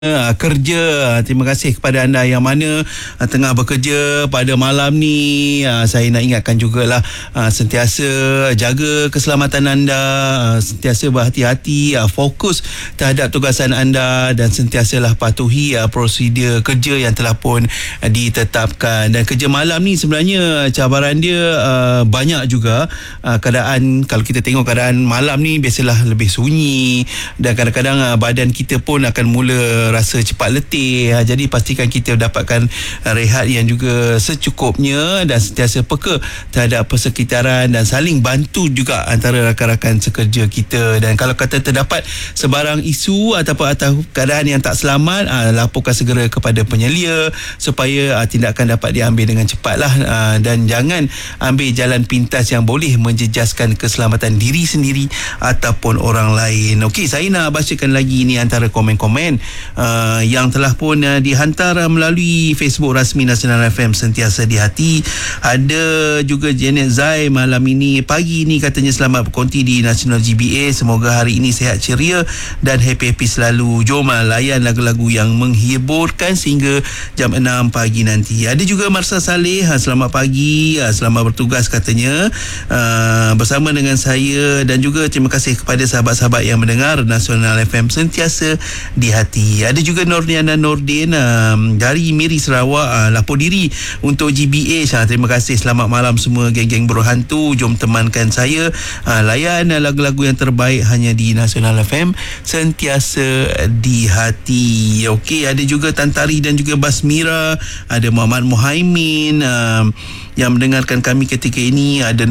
kerja. Terima kasih kepada anda yang mana tengah bekerja pada malam ni. Saya nak ingatkan jugalah sentiasa jaga keselamatan anda, sentiasa berhati-hati, fokus terhadap tugasan anda dan sentiasalah patuhi prosedur kerja yang telah pun ditetapkan. Dan kerja malam ni sebenarnya cabaran dia banyak juga. Keadaan, kalau kita tengok keadaan malam ni biasalah lebih sunyi dan kadang-kadang badan kita pun akan mula rasa cepat letih. Jadi pastikan kita dapatkan rehat yang juga secukupnya dan sentiasa peka terhadap persekitaran dan saling bantu juga antara rakan-rakan sekerja kita. Dan kalau kata terdapat sebarang isu ataupun keadaan yang tak selamat, laporkan segera kepada penyelia supaya tindakan dapat diambil dengan cepatlah, dan jangan ambil jalan pintas yang boleh menjejaskan keselamatan diri sendiri ataupun orang lain. Okey, saya nak bacakan lagi ni antara komen-komen yang telah pun dihantar melalui Facebook rasmi Nasional FM Sentiasa di Hati. Ada juga Janet Zai malam ini, pagi ni katanya selamat berkonti di Nasional GBA. Semoga hari ini sihat ceria dan happy-happy selalu. Jom layan lagu-lagu yang menghiburkan sehingga jam 6 pagi nanti. Ada juga Marsa Saleh, selamat pagi, selamat bertugas katanya bersama dengan saya, dan juga terima kasih kepada sahabat-sahabat yang mendengar Nasional FM Sentiasa di Hati. Ada juga Norniana Nordin dari Miri Sarawak, lapor diri untuk GBH. Terima kasih, selamat malam semua geng-geng berhantu. Jom temankan saya layan lagu-lagu yang terbaik hanya di Nasional FM Sentiasa di Hati. Okey, ada juga Tantari dan juga Basmira, ada Muhammad Muhaimin yang mendengarkan kami ketika ini. Ada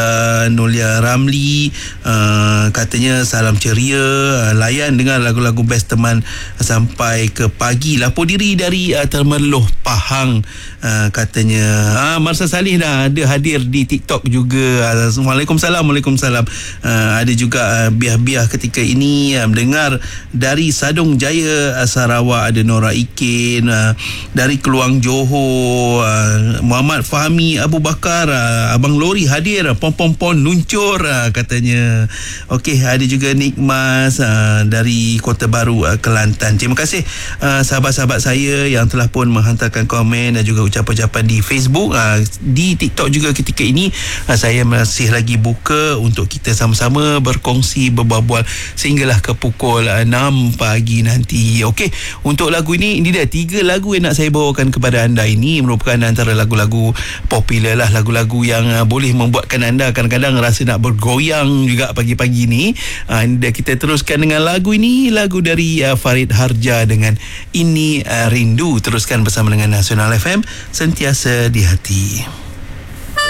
Nolia Ramli, katanya salam ceria, layan dengar lagu-lagu best teman sampai ke pagi. Lapor diri dari Termerloh Pahang, katanya. Marsa Salih dah ada hadir di TikTok juga. Waalaikumsalam. Ada juga Biah-Biah ketika ini mendengar dari Sadong Jaya, Sarawak. Ada Nora Ikin dari Keluang Johor. Muhammad Fahmi Abu Bakar, Abang Lori hadir, pom-pom-pom luncur, katanya. Okey, ada juga Nikmas dari Kota Baru, Kelantan. Terima kasih sahabat-sahabat saya yang telah pun menghantarkan komen dan juga ucapan-ucapan di Facebook. Di TikTok juga ketika ini saya masih lagi buka untuk kita sama-sama berkongsi, berbual sehinggalah ke pukul 6 pagi nanti. Okey, untuk lagu ini dia 3 lagu yang nak saya bawakan kepada anda. Ini merupakan antara lagu-lagu popular lah, lagu-lagu yang boleh membuatkan anda kadang-kadang rasa nak bergoyang juga pagi-pagi ni. Kita teruskan dengan lagu ini, lagu dari Farid Harja dengan Ini Rindu. Teruskan bersama dengan Nasional FM Sentiasa di Hati.